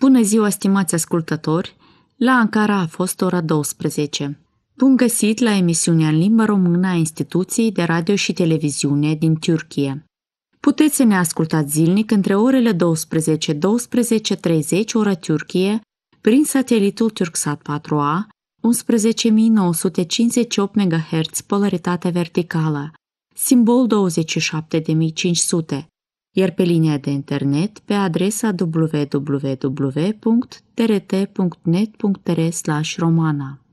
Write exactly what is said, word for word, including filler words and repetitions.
Bună ziua, stimați ascultători! La Ankara a fost ora douăsprezece. Bun găsit la emisiunea în limba română a Instituției de Radio și Televiziune din Turcia. Puteți să ne ascultați zilnic între orele douăsprezece - douăsprezece treizeci ora Turcie prin satelitul Turksat patru A, unsprezece mii nouă sute cincizeci și opt megahertz polaritate verticală, simbol douăzeci și șapte de mii cinci sute, iar pe linia de internet pe adresa w w w punct t r t punct net punct r slash romana.